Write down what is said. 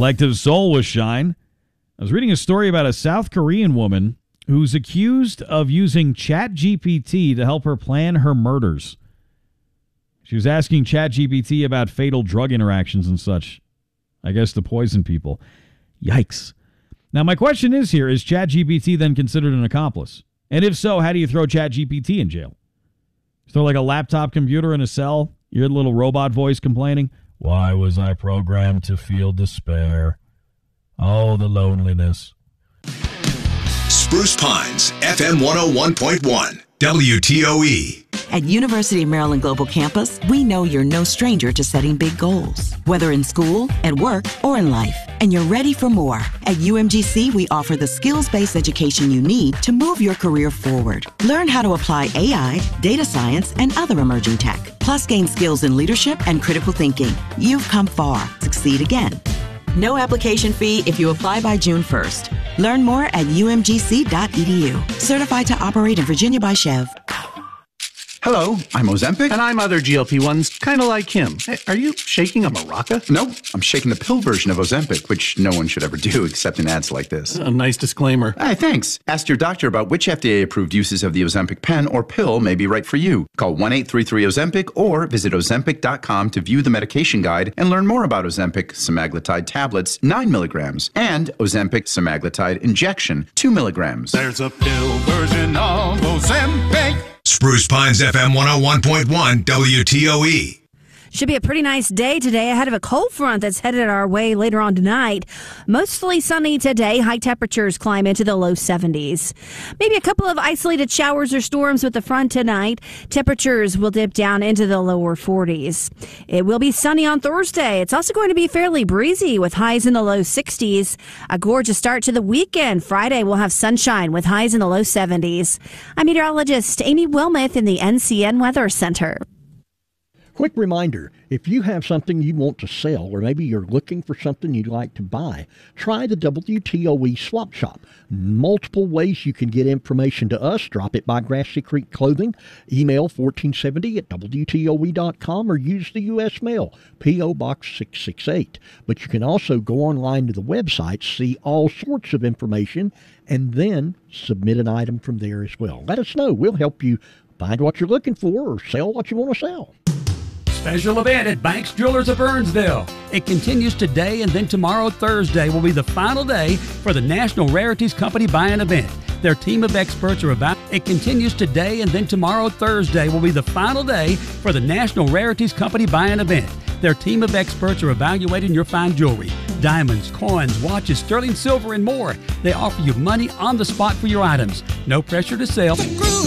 Collective Soul with Shine. I was reading a story about a South Korean woman who's accused of using ChatGPT to help her plan her murders. She was asking ChatGPT about fatal drug interactions and such. I guess to poison people. Yikes. Now, my question is here, is ChatGPT then considered an accomplice? And if so, how do you throw ChatGPT in jail? Throw like a laptop computer in a cell? You hear the little robot voice complaining? Why was I programmed to feel despair? Oh, the loneliness. Spruce Pines, FM 101.1, WTOE. At University of Maryland Global Campus, we know you're no stranger to setting big goals, whether in school, at work, or in life. And you're ready for more. At UMGC, we offer the skills-based education you need to move your career forward. Learn how to apply AI, data science, and other emerging tech. Plus, gain skills in leadership and critical thinking. You've come far. Succeed again. No application fee if you apply by June 1st. Learn more at umgc.edu. Certified to operate in Virginia by Chev. Hello, I'm Ozempic. And I'm other GLP-1s, kind of like him. Hey, are you shaking a maraca? No, I'm shaking the pill version of Ozempic, which no one should ever do except in ads like this. A nice disclaimer. Hey, thanks. Ask your doctor about which FDA-approved uses of the Ozempic pen or pill may be right for you. Call 1-833-OZEMPIC or visit Ozempic.com to view the medication guide and learn more about Ozempic semaglutide tablets, 9 milligrams, and Ozempic semaglutide injection, 2 milligrams. There's a pill version of Ozempic. Spruce Pines, FM 101.1, WTOE. Should be a pretty nice day today ahead of a cold front that's headed our way later on tonight. Mostly sunny today. High temperatures climb into the low 70s. Maybe a couple of isolated showers or storms with the front tonight. Temperatures will dip down into the lower 40s. It will be sunny on Thursday. It's also going to be fairly breezy with highs in the low 60s. A gorgeous start to the weekend. Friday we'll have sunshine with highs in the low 70s. I'm meteorologist Amy Wilmoth in the NCN Weather Center. Quick reminder, if you have something you want to sell or maybe you're looking for something you'd like to buy, try the WTOE Swap Shop. Multiple ways you can get information to us. Drop it by Grassy Creek Clothing, email 1470@WTOE.com, or use the U.S. mail, P.O. Box 668. But you can also go online to the website, see all sorts of information, and then submit an item from there as well. Let us know. We'll help you find what you're looking for or sell what you want to sell. Special event at Banks Jewelers of Burnsville. It continues today, and then tomorrow, Thursday, will be the final day for the National Rarities Company Buy-In event. Their team of experts are about. It continues today, and then tomorrow, Thursday, will be the final day for the National Rarities Company Buy-In event. Their team of experts are evaluating your fine jewelry, diamonds, coins, watches, sterling silver, and more. They offer you money on the spot for your items. No pressure to sell.